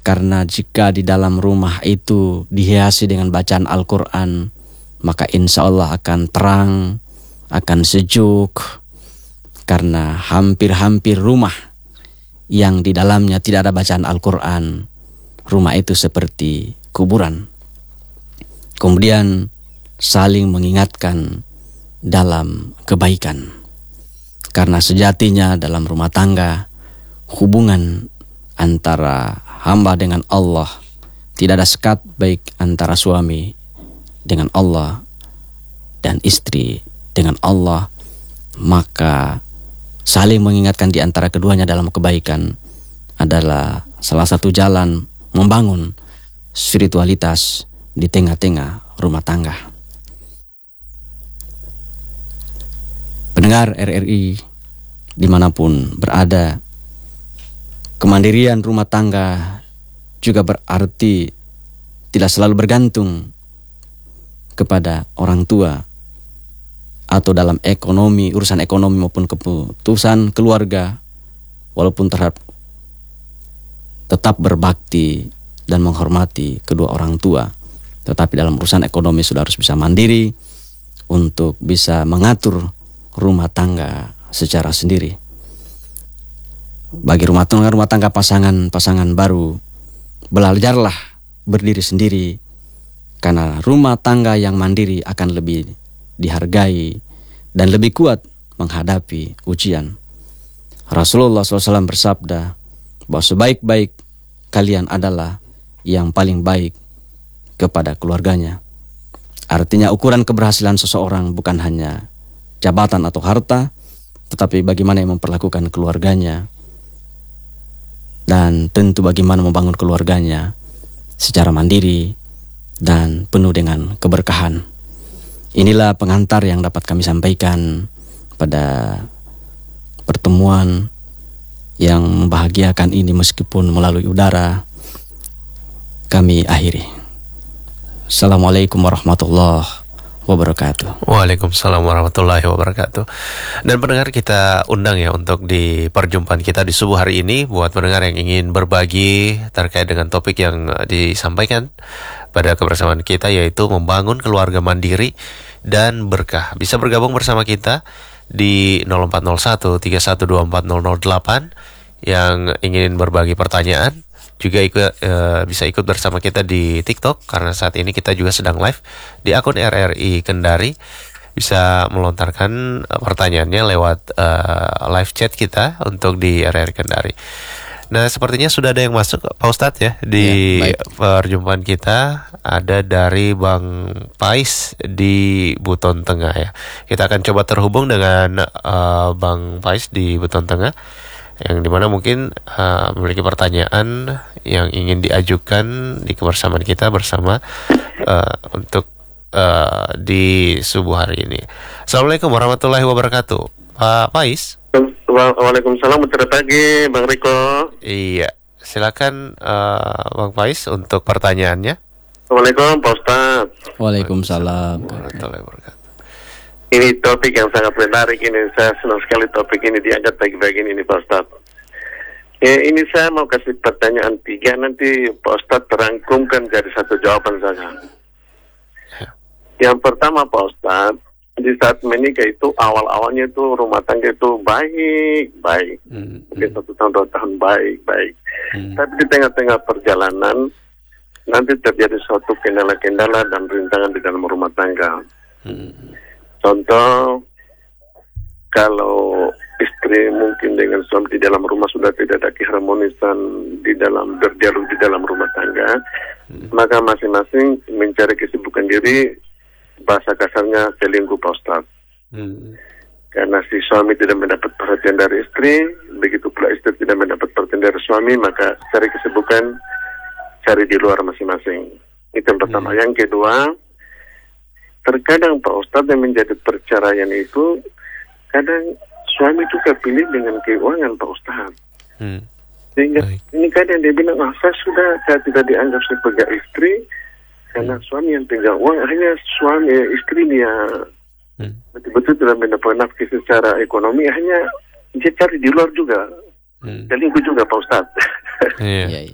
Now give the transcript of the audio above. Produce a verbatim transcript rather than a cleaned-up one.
Karena jika di dalam rumah itu dihiasi dengan bacaan Al-Quran, maka insya Allah akan terang, akan sejuk. Karena hampir-hampir rumah yang di dalamnya tidak ada bacaan Al-Quran, rumah itu seperti kuburan. Kemudian saling mengingatkan dalam kebaikan. Karena sejatinya dalam rumah tangga, hubungan antara hamba dengan Allah tidak ada sekat, baik antara suami dengan Allah dan istri dengan Allah. Maka saling mengingatkan di antara keduanya dalam kebaikan adalah salah satu jalan membangun spiritualitas di tengah-tengah rumah tangga. Pendengar R R I dimanapun berada, kemandirian rumah tangga juga berarti tidak selalu bergantung kepada orang tua atau dalam ekonomi, urusan ekonomi maupun keputusan keluarga, walaupun terhadap tetap berbakti dan menghormati kedua orang tua, tetapi dalam urusan ekonomi sudah harus bisa mandiri untuk bisa mengatur rumah tangga secara sendiri. Bagi rumah tangga rumah tangga pasangan-pasangan baru, belajarlah berdiri sendiri, karena rumah tangga yang mandiri akan lebih dihargai dan lebih kuat menghadapi ujian. Rasulullah shallallahu alaihi wasallam bersabda bahwa sebaik-baik kalian adalah yang paling baik kepada keluarganya. Artinya ukuran keberhasilan seseorang bukan hanya jabatan atau harta, tetapi bagaimana yang memperlakukan keluarganya, dan tentu bagaimana membangun keluarganya secara mandiri dan penuh dengan keberkahan. Inilah pengantar yang dapat kami sampaikan pada pertemuan yang membahagiakan ini, meskipun melalui udara. Kami akhiri. Assalamualaikum warahmatullahi wabarakatuh. Waalaikumsalam warahmatullahi wabarakatuh. Dan pendengar, kita undang ya untuk di perjumpaan kita di subuh hari ini, buat pendengar yang ingin berbagi terkait dengan topik yang disampaikan pada kebersamaan kita, yaitu membangun keluarga mandiri dan berkah. Bisa bergabung bersama kita di nol empat nol satu tiga satu dua empat nol nol delapan yang ingin berbagi pertanyaan. Juga ikut, e, bisa ikut bersama kita di TikTok, karena saat ini kita juga sedang live di akun R R I Kendari. Bisa melontarkan pertanyaannya lewat e, live chat kita untuk di R R I Kendari. Nah, sepertinya sudah ada yang masuk, Pak Ustadz ya, di ya, perjumpaan kita. Ada dari Bang Pais di Buton Tengah ya. Kita akan coba terhubung dengan uh, Bang Pais di Buton Tengah, yang dimana mungkin uh, memiliki pertanyaan yang ingin diajukan di kebersamaan kita bersama uh, untuk uh, di subuh hari ini. Assalamualaikum warahmatullahi wabarakatuh, Pak Pais. Waalaikumsalam, selamat pagi Bang Riko. Iya, silakan uh, Bang Pais untuk pertanyaannya. Assalamualaikum Pak Ustaz. Waalaikumsalam warahmatullahi wabarakatuh. Ini topik yang sangat menarik ini. Saya senang sekali topik ini diangkat pagi-pagi ini Pak Ustaz. Ya, ini saya mau kasih pertanyaan tiga, nanti Pak Ustaz terangkumkan jadi satu jawaban saja. Ya. Yang pertama Pak Ustaz, di saat menikah itu awal-awalnya itu rumah tangga itu baik-baik. Hmm. Mungkin satu tahun dua tahun baik-baik. Hmm. Tapi di tengah-tengah perjalanan nanti terjadi suatu kendala-kendala dan rintangan di dalam rumah tangga. Hmm. Contoh, kalau istri mungkin dengan suami di dalam rumah sudah tidak ada keharmonisan di dalam berdialog di dalam rumah tangga, hmm. maka masing-masing mencari kesibukan diri, bahasa kasarnya selingkuh Pak Ustaz. Hmm. Karena si suami tidak mendapat perhatian dari istri, begitu pula istri tidak mendapat perhatian dari suami, maka cari kesibukan, cari di luar masing-masing. Itu yang pertama. Hmm. Yang kedua, terkadang Pak Ustadz yang menjadi perceraian itu, kadang suami juga pilih dengan keuangan Pak Ustadz. Hmm. Sehingga Baik. ini kadang dia bilang, ah, saya sudah, saya tidak dianggap sebagai istri, karena hmm. suami yang pegang uang, hanya suami, istri dia hmm. betul-betul tidak mendapat nafkah secara ekonomi, hanya dia cari di luar juga. Hmm. Selingkuh juga Pak Ustadz. Iya.